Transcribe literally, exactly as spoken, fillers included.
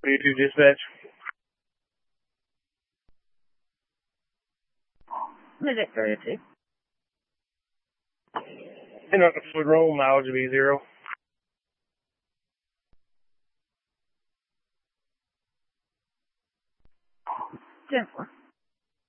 three two dispatch. Medic thirty-two. And on the fluid roll, mileage V zero. ten four.